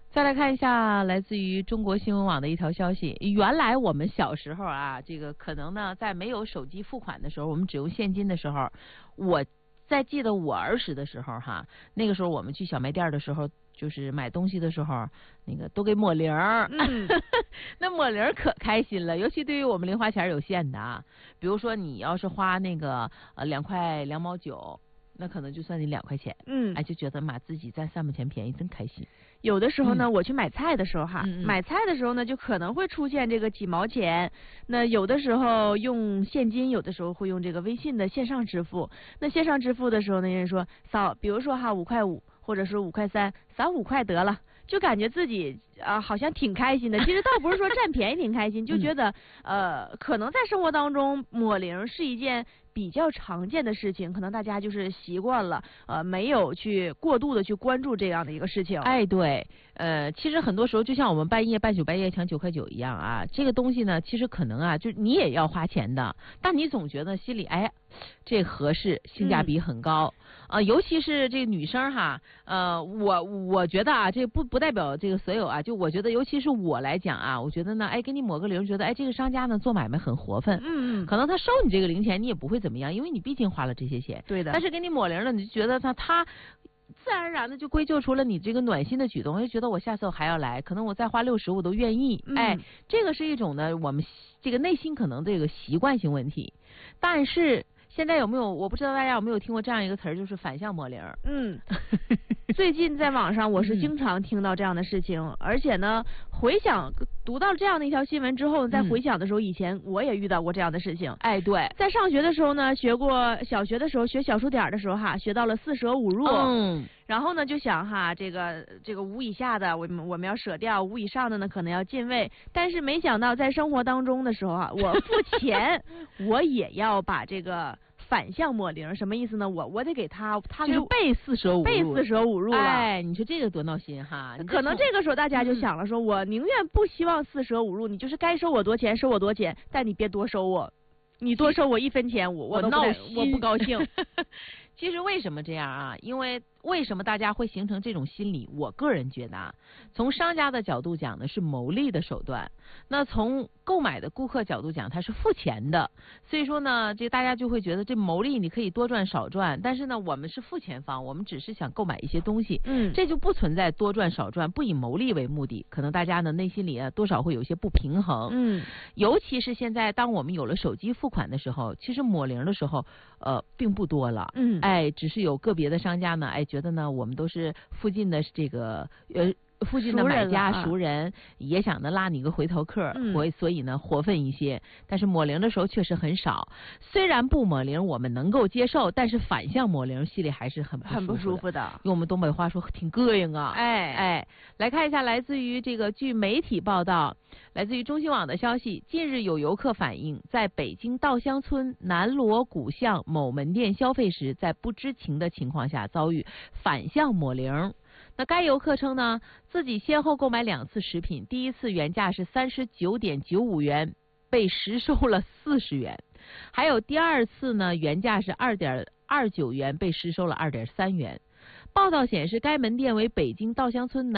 再来看一下来自于中国新闻网的一条消息。原来我们小时候啊，这个可能呢，在没有手机付款的时候，我们只用现金的时候，我在记得我儿时的时候哈，那个时候我们去小卖店的时候，就是买东西的时候，那个都给抹零儿。那抹零儿可开心了，尤其对于我们零花钱有限的啊，比如说你要是花那个2块2毛9。那可能就算你2块钱，哎，就觉得妈自己占3毛钱便宜，真开心。 有的时候呢，我去买菜的时候哈，买菜的时候呢，就可能会出现这个几毛钱。那有的时候用现金，有的时候会用这个微信的线上支付。那线上支付的时候呢，人说扫，比如说哈5块5，或者是5块3，扫5块得了。就感觉自己好像挺开心的，其实倒不是说占便宜挺开心，就觉得可能在生活当中抹零是一件比较常见的事情，可能大家就是习惯了，没有去过度的去关注这样的一个事情。 哎，对，其实很多时候就像我们半宿半夜抢9块9一样啊，这个东西呢，其实可能啊，就你也要花钱的，但你总觉得心里哎，这合适，性价比很高。尤其是这个女生哈，我觉得啊，这不代表这个所有啊，就我觉得，尤其是我来讲啊，我觉得呢，哎，给你抹个零，觉得哎，这个商家呢做买卖很活分，可能他收你这个零钱，你也不会怎么样，因为你毕竟花了这些钱， 对的。 但是给你抹零了，你就觉得他自然而然的就归咎出了你这个暖心的举动，就觉得我下次我还要来，可能我再花60我都愿意，哎，这个是一种呢，我们这个内心可能这个习惯性问题，但是。现在有没有？我不知道大家有没有听过这样一个词儿，就是反向抹零。 最近在网上我是经常听到这样的事情，而且呢，回想读到这样的一条新闻之后，在回想的时候，以前我也遇到过这样的事情。 哎，对， 在上学的时候呢，学过小学的时候学小数点的时候哈，学到了4舍5入。然后呢，就想哈，这个5以下的我们要舍掉，5以上的呢可能要进位。但是没想到在生活当中的时候啊，我付钱，我也要把这个反向抹零，什么意思呢？我得给他就背4舍5入， 背4舍5入了。 哎，你说这个多闹心哈！ 可能这个时候大家就想了说，我宁愿不希望4舍5入，你就是该收我多钱收我多钱，但你别多收我，你多收我1分钱，我闹心， 我不高兴。 其实为什么这样啊？因为为什么大家会形成这种心理？我个人觉得啊，从商家的角度讲呢，是牟利的手段；那从购买的顾客角度讲，他是付钱的。所以说呢，这大家就会觉得这牟利你可以多赚少赚，但是呢，我们是付钱方，我们只是想购买一些东西，这就不存在多赚少赚，不以牟利为目的。可能大家呢内心里啊多少会有一些不平衡，尤其是现在当我们有了手机付款的时候，其实抹零的时候，并不多了，哎，只是有个别的商家呢，哎，觉得呢我们都是附近的这个附近的买家熟人也想呢拉你个回头客，所以呢活分一些。但是抹零的时候确实很少，虽然不抹零我们能够接受，但是反向抹零心里还是很不舒服的。用我们东北话说挺膈应啊。哎，来看一下来自于这个据媒体报道，来自于中新网的消息，近日有游客反映，在北京稻香村南锣鼓巷某门店消费时，在不知情的情况下遭遇反向抹零。那该游客称呢，自己先后购买2次食品，第一次原价是39.95元，被实收了40元；还有第二次呢，原价是2.29元，被实收了2.3元。报道显示，该门店为北京稻香村南